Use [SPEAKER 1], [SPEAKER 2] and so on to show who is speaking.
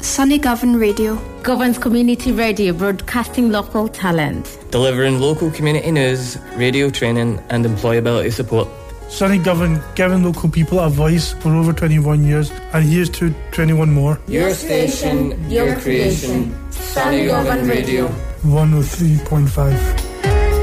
[SPEAKER 1] Sunny Govan Radio.
[SPEAKER 2] Govan's community radio, broadcasting local talent.
[SPEAKER 3] Delivering local community news, radio training and employability support.
[SPEAKER 4] Sunny Govan, giving local people a voice for over 21 years, and here's to 21 more.
[SPEAKER 3] Your station, your creation. Sunny Govan Radio.
[SPEAKER 4] 103.5.